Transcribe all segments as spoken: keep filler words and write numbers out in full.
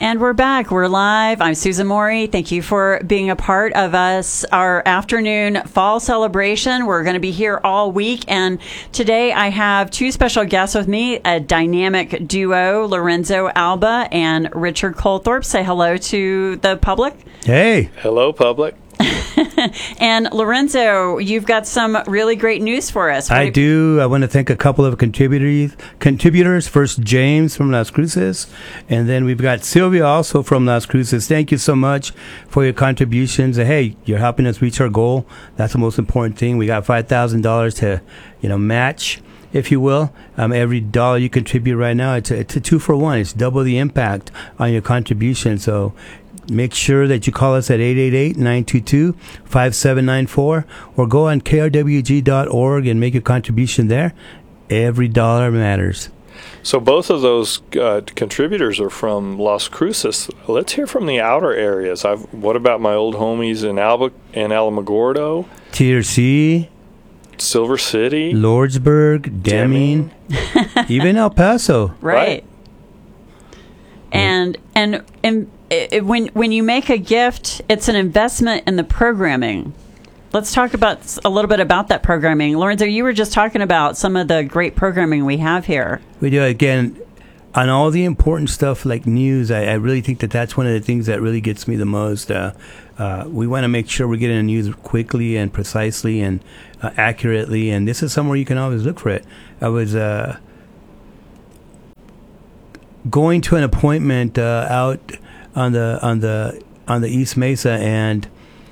And we're back. We're live. I'm Susan Morey. Thank you for being a part of us. Our afternoon fall celebration. We're going to be here all week. And today I have two special guests with me, a dynamic duo, Lorenzo Alba and Richard Colthorpe. Say hello to the public. Hey. Hello, public. And Lorenzo, you've got some really great news for us. I do. I want to thank a couple of contributors. Contributors. First, James from Las Cruces, and then we've got Sylvia also from Las Cruces. Thank you so much for your contributions. Hey, you're helping us reach our goal. That's the most important thing. We got five thousand dollars to, you know, match, if you will. Um, every dollar you contribute right now, it's a, it's a two for one. It's double the impact on your contribution. So make sure that you call us at eight eight eight, nine two two, five seven nine four or go on K R W G dot org and make your contribution there. Every dollar matters. So both of those uh, contributors are from Las Cruces. Let's hear from the outer areas. I've, what about my old homies in Alba and Alamogordo? T R C. Silver City. Lordsburg. Deming. Deming. Even El Paso. Right. right. And, and, and, It, when when you make a gift, it's an investment in the programming. Let's talk about a little bit about that programming. Lorenzo, you were just talking about some of the great programming we have here. We do. Again, on all the important stuff like news, I, I really think that that's one of the things that really gets me the most. Uh, uh, we want to make sure we're getting the news quickly and precisely and uh, accurately, and this is somewhere you can always look for it. I was uh, going to an appointment uh, out on the on the on the East Mesa, and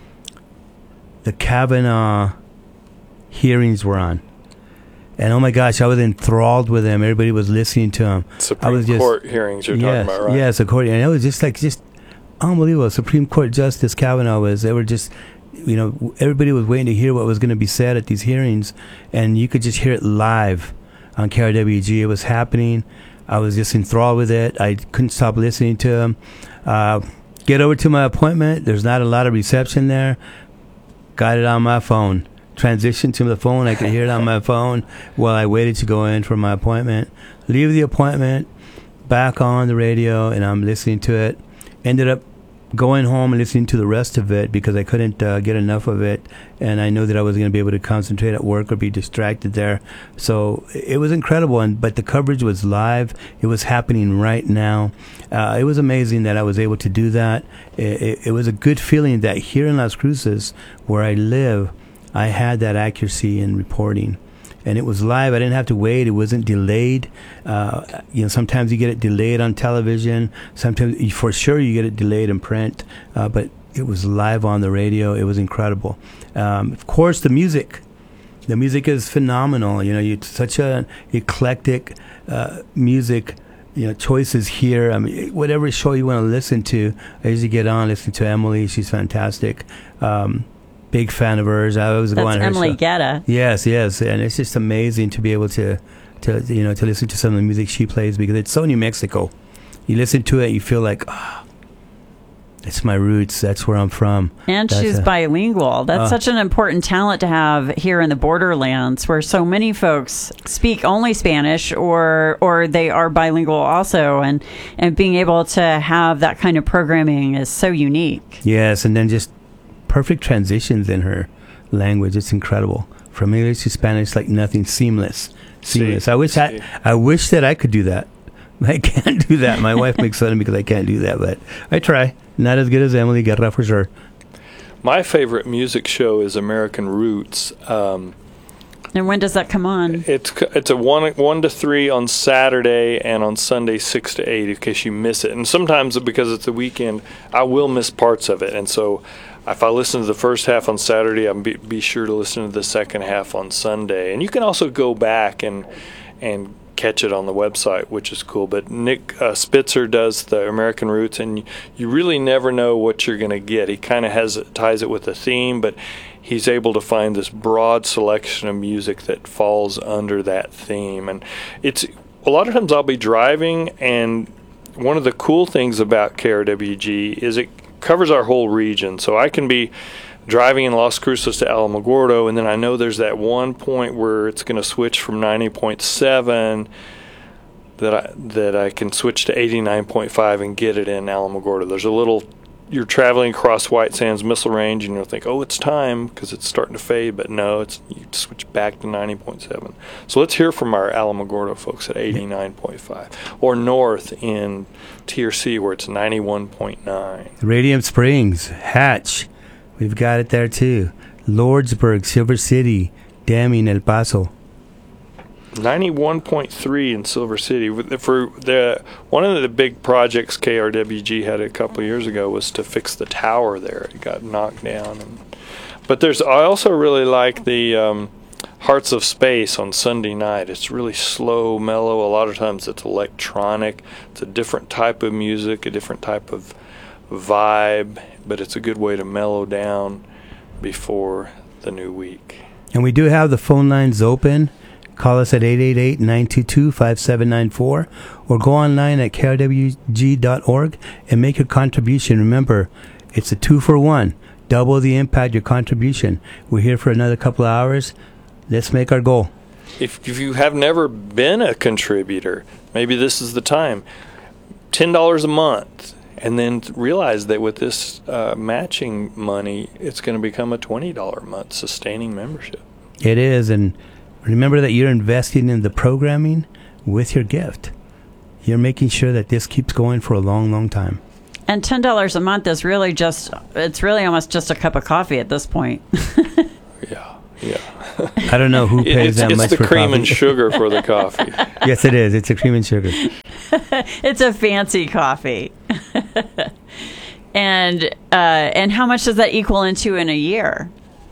the Kavanaugh hearings were on, and oh my gosh, I was enthralled with them. Everybody was listening to them. Supreme I was just, Court hearings you're yes, talking about, right? Yes, of course, and it was just like just unbelievable. Supreme Court Justice Kavanaugh was. They were just, you know, everybody was waiting to hear what was going to be said at these hearings, and you could just hear it live on K R W G. It was happening. I was just enthralled with it. I couldn't stop listening to them. Uh, get over to my appointment. There's not a lot of reception there. Got it on my phone. Transitioned to the phone. I could hear it on my phone while I waited to go in for my appointment. Leave the appointment, back on the radio, and I'm listening to it. Ended up going home and listening to the rest of it because I couldn't uh, get enough of it, and I knew that I wasn't going to be able to concentrate at work or be distracted there. So it was incredible, and but the coverage was live. It was happening right now. Uh, it was amazing that I was able to do that. It, it, it was a good feeling that here in Las Cruces, where I live, I had that accuracy in reporting. And it was live. I didn't have to wait. It wasn't delayed. Uh, you know, sometimes you get it delayed on television. Sometimes, for sure, you get it delayed in print. Uh, but it was live on the radio. It was incredible. Um, of course, the music. The music is phenomenal. You know, you such an eclectic uh, music. You know, choices here. I mean, whatever show you want to listen to, I usually get on, listen to Emily. She's fantastic. Um, Big fan of hers. I always go on her That's Emily show. Guetta. Yes, yes, and it's just amazing to be able to, to you know, to listen to some of the music she plays because it's so New Mexico. You listen to it, you feel like, ah, oh, it's my roots. That's where I'm from. And That's she's a, bilingual. That's uh, such an important talent to have here in the borderlands, where so many folks speak only Spanish, or or they are bilingual also, and and being able to have that kind of programming is so unique. Yes, and then just perfect transitions in her language. It's incredible. From English to Spanish, like nothing. Seamless. Seamless. See, I wish see. I I wish that I could do that. I can't do that. My wife makes fun of me because I can't do that, but I try. Not as good as Emily Guerra for sure. My favorite music show is American Roots. Um, and when does that come on? It's it's a one one to three on Saturday, and on Sunday six to eight in case you miss it. And sometimes because it's a weekend, I will miss parts of it, and so if I listen to the first half on Saturday, I'll be, be sure to listen to the second half on Sunday. And you can also go back and and catch it on the website, which is cool. But Nick uh, Spitzer does the American Roots, and you really never know what you're going to get. He kind of has ties it with a theme, but he's able to find this broad selection of music that falls under that theme. And it's a lot of times I'll be driving, and one of the cool things about K R W G is it covers our whole region. So I can be driving in Las Cruces to Alamogordo, and then I know there's that one point where it's going to switch from ninety point seven that I that I can switch to eighty-nine point five and get it in Alamogordo. There's a little. You're traveling across White Sands Missile Range, and you'll think, oh, it's time because it's starting to fade. But no, it's you switch back to ninety point seven. So let's hear from our Alamogordo folks at eighty-nine point five, or north in T R C where it's ninety-one point nine. Radium Springs, Hatch, we've got it there too. Lordsburg, Silver City, Deming, El Paso. ninety-one point three in Silver City. For the one of the big projects K R W G had a couple of years ago was to fix the tower there. It got knocked down. And, but there's I also really like the um, Hearts of Space on Sunday night. It's really slow, mellow. A lot of times it's electronic. It's a different type of music, a different type of vibe, but it's a good way to mellow down before the new week. And we do have the phone lines open. Call us at eight eight eight, nine two two, five seven nine four or go online at K R W G dot org and make your contribution. Remember, it's a two for one. Double the impact, your contribution. We're here for another couple of hours. Let's make our goal. If, if you have never been a contributor, maybe this is the time. ten dollars a month. And then realize that with this uh, matching money, it's going to become a twenty dollars a month sustaining membership. It is, and remember that you're investing in the programming with your gift. You're making sure that this keeps going for a long, long time. And ten dollars a month is really just, it's really almost just a cup of coffee at this point. yeah, yeah. I don't know who pays it's, that it's much the for cream coffee. and sugar for the coffee. Yes, it is. It's a cream and sugar. It's a fancy coffee. and uh, and how much does that equal into in a year?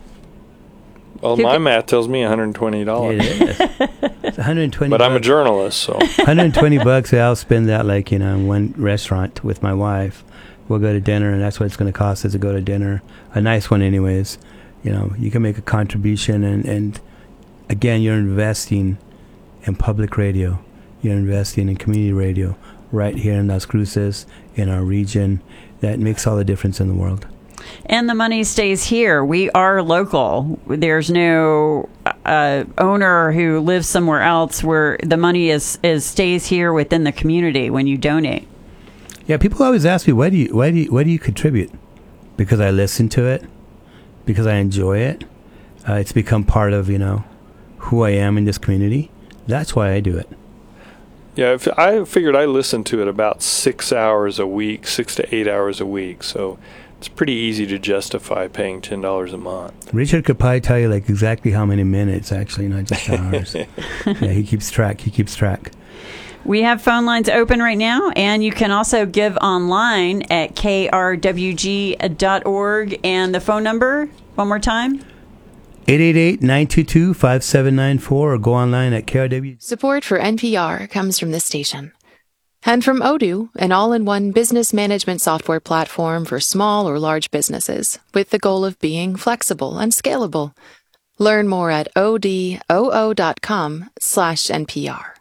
Well, Who my could- math tells me one hundred twenty dollars. It is. It's one hundred twenty. But I'm a bucks. journalist, so. one hundred twenty bucks. I'll spend that like, you know, in one restaurant with my wife. We'll go to dinner, and that's what it's going to cost us to go to dinner. A nice one, anyways. You know, you can make a contribution, and, and again, you're investing in public radio. You're investing in community radio right here in Las Cruces, in our region. That makes all the difference in the world. And the money stays here. We are local. There's no uh, owner who lives somewhere else. Where the money is, is stays here within the community when you donate. Yeah, people always ask me, why do you why do you, why do you contribute? Because I listen to it, because I enjoy it. Uh, it's become part of, you know, who I am in this community. That's why I do it. Yeah, if I figured I listened to it about six hours a week, six to eight hours a week. So it's pretty easy to justify paying ten dollars a month. Richard could probably tell you like exactly how many minutes, actually, not just hours. Yeah, he keeps track. He keeps track. We have phone lines open right now, and you can also give online at K R W G dot org. And the phone number, one more time. eight eight eight, nine two two, five seven nine four or go online at K R W. Support for N P R comes from this station. And from Odoo, an all-in-one business management software platform for small or large businesses, with the goal of being flexible and scalable. Learn more at odoo dot com slash N P R.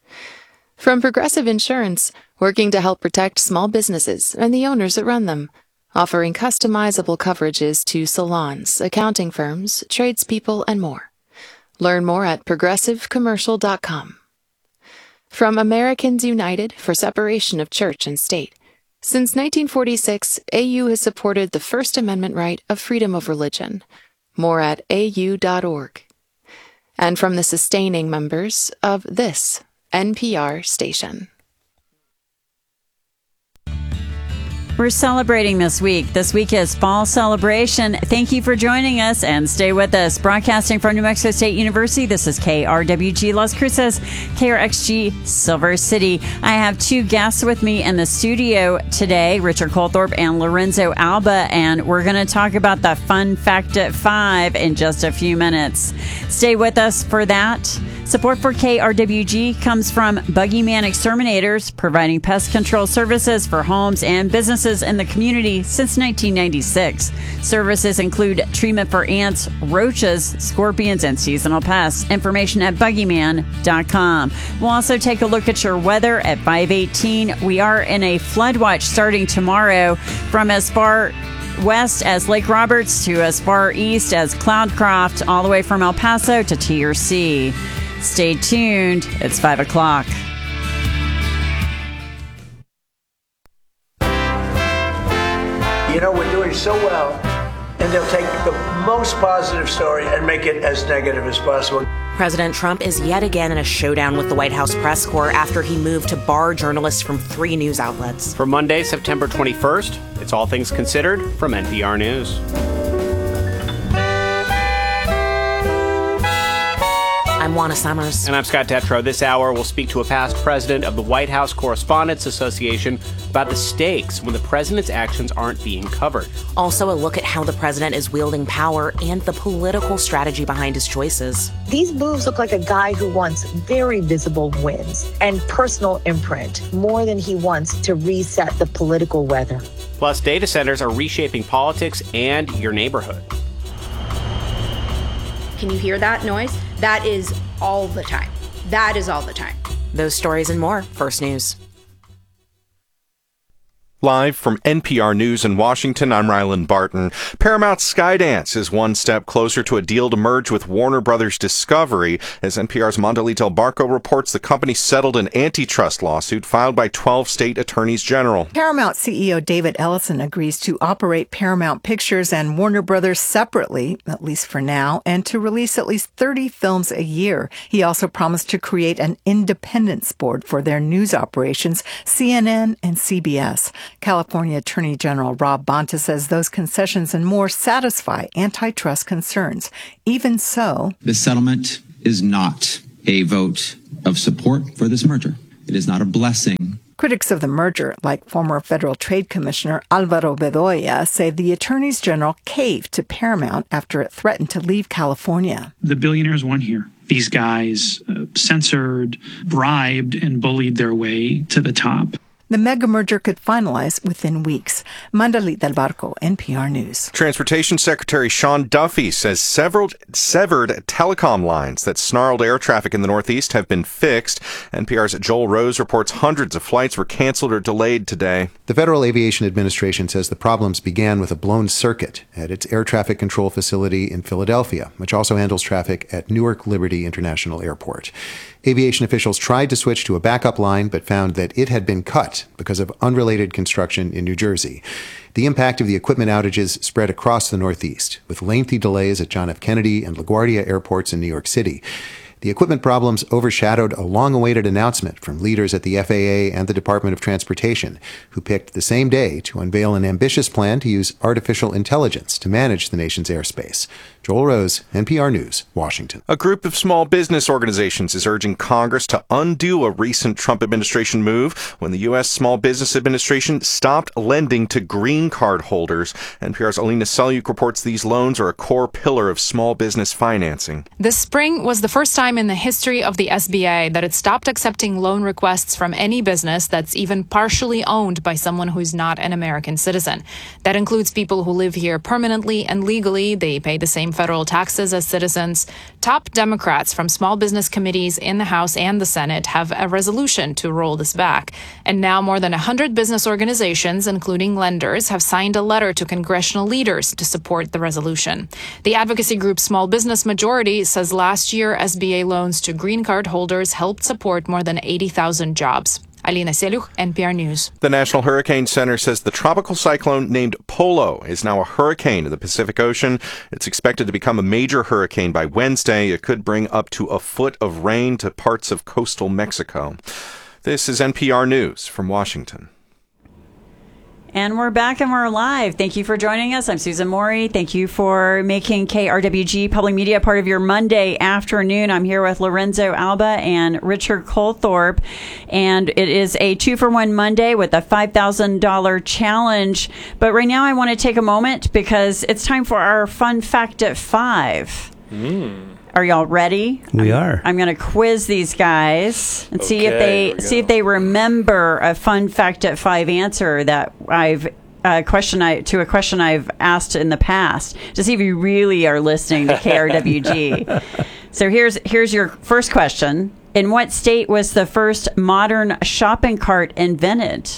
From Progressive Insurance, working to help protect small businesses and the owners that run them, offering customizable coverages to salons, accounting firms, tradespeople, and more. Learn more at progressive commercial dot com. From Americans United for Separation of Church and State. Since nineteen forty-six, A U has supported the First Amendment right of freedom of religion. More at A U dot org. And from the sustaining members of this N P R station. We're celebrating this week. This week is Fall Celebration. Thank you for joining us and stay with us. Broadcasting from New Mexico State University, this is K R W G Las Cruces, K R X G Silver City. I have two guests with me in the studio today, Richard Colthorpe and Lorenzo Alba, and we're going to talk about the Fun Fact at five in just a few minutes. Stay with us for that. Support for K R W G comes from Buggyman Exterminators, providing pest control services for homes and businesses in the community since nineteen ninety-six. Services include treatment for ants, roaches, scorpions, and seasonal pests. Information at buggyman dot com. We'll also take a look at your weather at five eighteen. We are in a flood watch starting tomorrow from as far west as Lake Roberts to as far east as Cloudcroft, all the way from El Paso to T R C. Stay tuned. It's five o'clock. you know, we're doing so well, and they'll take the most positive story and make it as negative as possible. President Trump is yet again in a showdown with the White House press corps after he moved to bar journalists from three news outlets. For Monday, September twenty-first, it's All Things Considered from N P R News. I'm Juana Summers. And I'm Scott Tetro. This hour, we'll speak to a past president of the White House Correspondents Association about the stakes when the president's actions aren't being covered. Also, a look at how the president is wielding power and the political strategy behind his choices. These moves look like a guy who wants very visible wins and personal imprint more than he wants to reset the political weather. Plus, data centers are reshaping politics and your neighborhood. Can you hear that noise? That is all the time. That is all the time. Those stories and more. First News. Live from N P R News in Washington, I'm Ryland Barton. Paramount's Skydance is one step closer to a deal to merge with Warner Brothers Discovery. As N P R's Mondelez Del Barco reports, the company settled an antitrust lawsuit filed by twelve state attorneys general. Paramount C E O David Ellison agrees to operate Paramount Pictures and Warner Brothers separately, at least for now, and to release at least thirty films a year. He also promised to create an independence board for their news operations, C N N and C B S. California Attorney General Rob Bonta says those concessions and more satisfy antitrust concerns. Even so, the settlement is not a vote of support for this merger. It is not a blessing. Critics of the merger, like former Federal Trade Commissioner Alvaro Bedoya, say the attorneys general caved to Paramount after it threatened to leave California. The billionaires won here. These guys uh, censored, bribed, and bullied their way to the top. The mega merger could finalize within weeks. Mondelez Del Barco, N P R News. Transportation Secretary Sean Duffy says several severed telecom lines that snarled air traffic in the Northeast have been fixed. N P R's Joel Rose reports hundreds of flights were canceled or delayed today. The Federal Aviation Administration says the problems began with a blown circuit at its air traffic control facility in Philadelphia, which also handles traffic at Newark Liberty International Airport. Aviation officials tried to switch to a backup line, but found that it had been cut because of unrelated construction in New Jersey. The impact of the equipment outages spread across the Northeast, with lengthy delays at John F. Kennedy and LaGuardia airports in New York City. The equipment problems overshadowed a long-awaited announcement from leaders at the F A A and the Department of Transportation, who picked the same day to unveil an ambitious plan to use artificial intelligence to manage the nation's airspace. Joel Rose, N P R News, Washington. A group of small business organizations is urging Congress to undo a recent Trump administration move when the U S Small Business Administration stopped lending to green card holders. N P R's Alina Selyuk reports these loans are a core pillar of small business financing. This spring was the first time in the history of the S B A that it stopped accepting loan requests from any business that's even partially owned by someone who's not an American citizen. That includes people who live here permanently and legally. They pay the same federal taxes as citizens. Top Democrats from small business committees in the House and the Senate have a resolution to roll this back. And now more than one hundred business organizations, including lenders, have signed a letter to congressional leaders to support the resolution. The advocacy group Small Business Majority says last year S B A loans to green card holders helped support more than eighty thousand jobs. Alina Selyuk, N P R News. The National Hurricane Center says the tropical cyclone named Polo is now a hurricane in the Pacific Ocean. It's expected to become a major hurricane by Wednesday. It could bring up to a foot of rain to parts of coastal Mexico. This is N P R News from Washington. And we're back and we're live. Thank you for joining us. I'm Susan Morey. Thank you for making K R W G Public Media part of your Monday afternoon. I'm here with Lorenzo Alba and Richard Colthorpe. And it is a two for one Monday with a five thousand dollars challenge. But right now I want to take a moment because it's time for our fun fact at five. Mm. Are y'all ready? We I'm, are. I'm going to quiz these guys and Okay, see if they see if they remember a fun fact at five answer that I've a question I to a question I've asked in the past to see if you really are listening to K R W G. So here's here's your first question. In what state was the first modern shopping cart invented?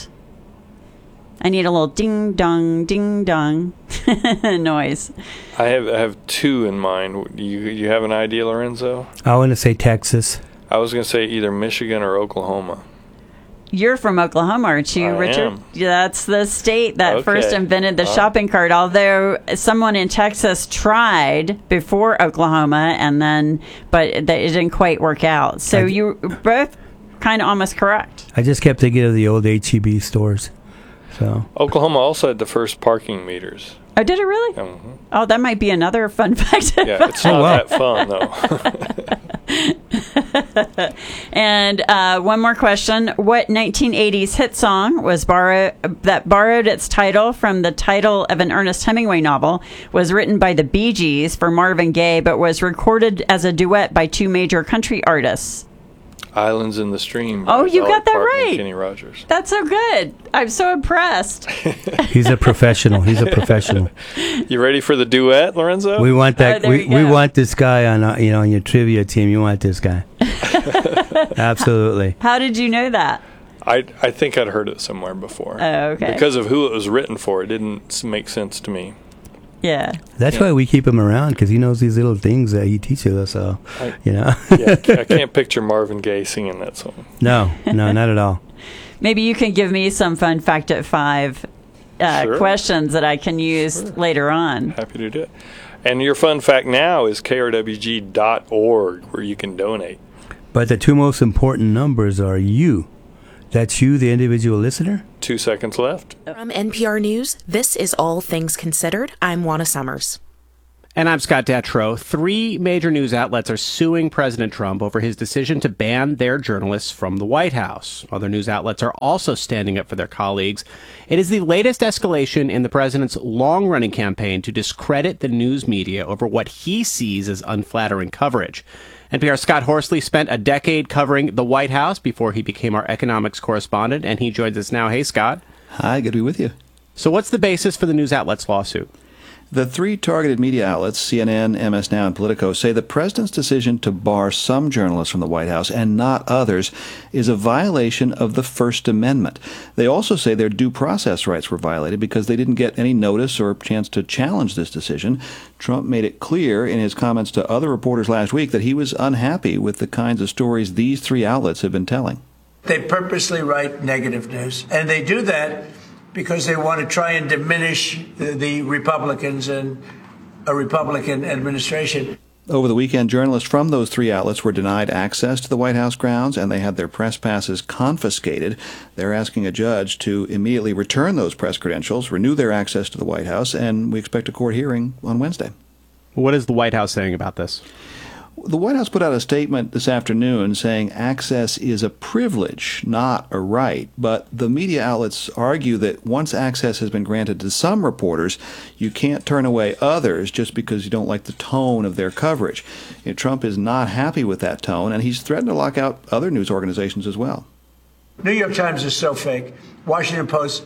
I need a little ding dong ding dong noise. I have I have two in mind. You you have an idea, Lorenzo? I want to say Texas. I was going to say either Michigan or Oklahoma. You're from Oklahoma, aren't you, I Richard? am. Yeah, that's the state that Okay. first invented the Uh. shopping cart, although someone in Texas tried before Oklahoma, and then, but it it didn't quite work out. So you were both kind of almost correct. I just kept thinking of the old H E B stores. So Oklahoma also had the first parking meters. Oh, did it really? Mhm. Oh, that might be another fun fact. Yeah, it's not Oh, wow. that fun, though. And uh, one more question: what nineteen eighties hit song was borrow that borrowed its title from the title of an Ernest Hemingway novel, was written by the Bee Gees for Marvin Gaye, but was recorded as a duet by two major country artists? Islands in the Stream. Oh, by you Dolly got that Parton and right. Kenny Rogers. That's so good. I'm so impressed. he's a professional. He's a professional. You ready for the duet, Lorenzo? We want that. Oh, there we, you we go. want this guy on uh, you know on your trivia team. You want this guy. Absolutely. How did you know that? I I think I'd heard it somewhere before. Oh, okay. Because of who it was written for, it didn't s- make sense to me. Yeah. That's Yeah. why we keep him around, because he knows these little things that he teaches us. So, I- you know. Yeah, I ca- I can't picture Marvin Gaye singing that song. No, no, not at all. Maybe you can give me some fun fact at five uh, Sure. questions that I can use later on. Happy to do it. And your fun fact now is K R W G dot org, where you can donate. But the two most important numbers are you. That's you, the individual listener. Two seconds left. From N P R News, this is All Things Considered. I'm Juana Summers. And I'm Scott Detrow. Three major news outlets are suing President Trump over his decision to ban their journalists from the White House. Other news outlets are also standing up for their colleagues. It is the latest escalation in the president's long-running campaign to discredit the news media over what he sees as unflattering coverage. N P R's Scott Horsley spent a decade covering the White House before he became our economics correspondent, and he joins us now. Hey, Scott. Hi, good to be with you. So what's the basis for the news outlet's lawsuit? The three targeted media outlets, C N N, M S Now, and Politico, say the president's decision to bar some journalists from the White House and not others is a violation of the First Amendment. They also say their due process rights were violated because they didn't get any notice or chance to challenge this decision. Trump made it clear in his comments to other reporters last week that he was unhappy with the kinds of stories these three outlets have been telling. They purposely write negative news, and they do that because they want to try and diminish the, the Republicans and a Republican administration. Over the weekend, journalists from those three outlets were denied access to the White House grounds, and they had their press passes confiscated. They're asking a judge to immediately return those press credentials, renew their access to the White House, and we expect a court hearing on Wednesday. What is the White House saying about this? The White House put out a statement this afternoon saying access is a privilege, not a right. But the media outlets argue that once access has been granted to some reporters, you can't turn away others just because you don't like the tone of their coverage. You know, Trump is not happy with that tone, and he's threatened to lock out other news organizations as well. New York Times is so fake. Washington Post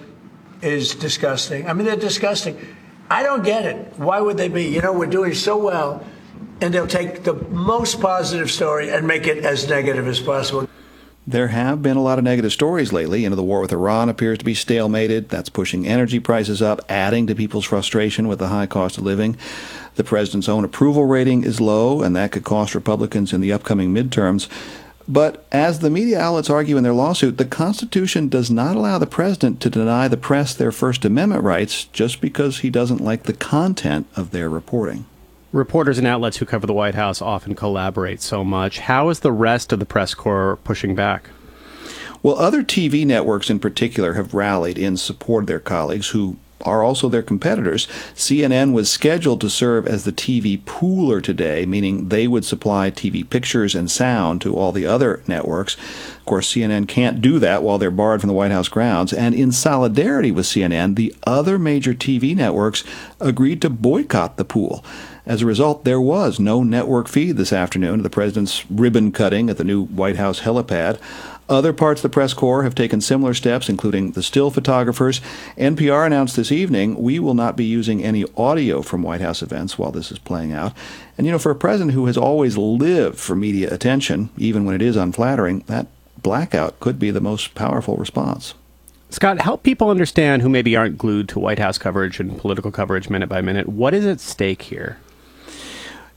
is disgusting. I mean, they're disgusting. I don't get it. Why would they be? You know, we're doing so well. And they'll take the most positive story and make it as negative as possible. There have been a lot of negative stories lately. You know, the war with Iran appears to be stalemated. That's pushing energy prices up, adding to people's frustration with the high cost of living. The president's own approval rating is low, and that could cost Republicans in the upcoming midterms. But as the media outlets argue in their lawsuit, the Constitution does not allow the president to deny the press their First Amendment rights just because he doesn't like the content of their reporting. Reporters and outlets who cover the White House often collaborate so much. How is the rest of the press corps pushing back? Well, other T V networks in particular have rallied in support of their colleagues who are also their competitors. C N N was scheduled to serve as the T V pooler today, meaning they would supply T V pictures and sound to all the other networks. Of course, C N N can't do that while they're barred from the White House grounds. And in solidarity with C N N, the other major T V networks agreed to boycott the pool. As a result, there was no network feed this afternoon of the president's ribbon cutting at the new White House helipad. Other parts of the press corps have taken similar steps, including the still photographers. N P R announced this evening, we will not be using any audio from White House events while this is playing out. And, you know, for a president who has always lived for media attention, even when it is unflattering, that blackout could be the most powerful response. Scott, help people understand who maybe aren't glued to White House coverage and political coverage minute by minute. What is at stake here?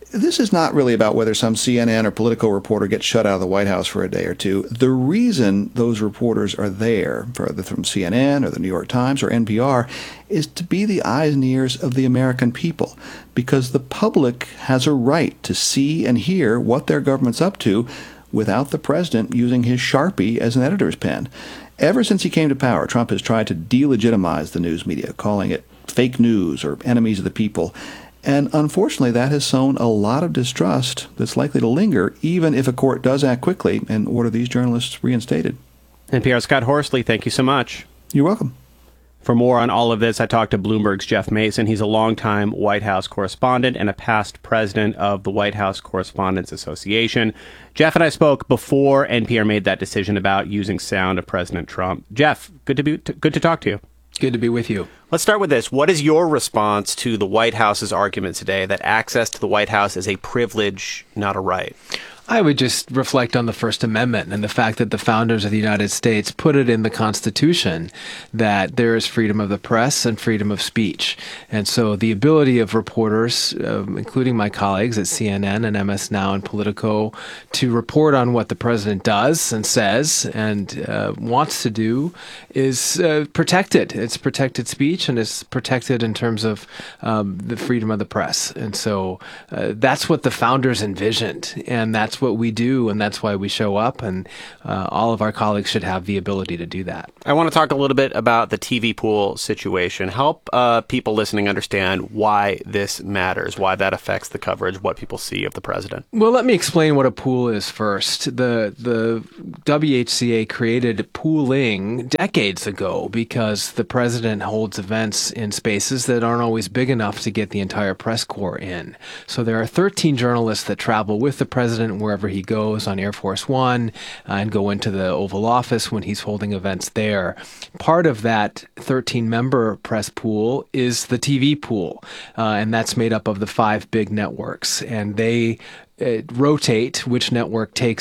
This is not really about whether some C N N or Politico reporter gets shut out of the White House for a day or two. The reason those reporters are there, whether from C N N or the New York Times or N P R, is to be the eyes and ears of the American people, because the public has a right to see and hear what their government's up to without the president using his Sharpie as an editor's pen. Ever since he came to power, Trump has tried to delegitimize the news media, calling it fake news or enemies of the people. And unfortunately, that has sown a lot of distrust that's likely to linger, even if a court does act quickly and order these journalists reinstated. N P R's Scott Horsley, thank you so much. You're welcome. For more on all of this, I talked to Bloomberg's Jeff Mason. He's a longtime White House correspondent and a past president of the White House Correspondents Association. Jeff and I spoke before N P R made that decision about using sound of President Trump. Jeff, good to be t- good to talk to you. Good to be with you. Let's start with this. What is your response to the White House's argument today that access to the White House is a privilege, not a right? I would just reflect on the First Amendment and the fact that the founders of the United States put it in the Constitution that there is freedom of the press and freedom of speech. And so the ability of reporters, um, including my colleagues at C N N and M S Now and Politico, to report on what the president does and says and uh, wants to do is uh, protected. It's protected speech, and it's protected in terms of um, the freedom of the press. And so uh, that's what the founders envisioned, and that's what we do, and that's why we show up, and uh, all of our colleagues should have the ability to do that. I want to talk a little bit about the T V pool situation. Help uh, people listening understand why this matters, why that affects the coverage, what people see of the president. Well, let me explain what a pool is first. The the W H C A created pooling decades ago because the president holds events in spaces that aren't always big enough to get the entire press corps in. So there are thirteen journalists that travel with the president wherever he goes on Air Force One uh, and go into the Oval Office when he's holding events there. Part of that thirteen-member press pool is the T V pool, uh, and that's made up of the five big networks, and they uh, rotate which network takes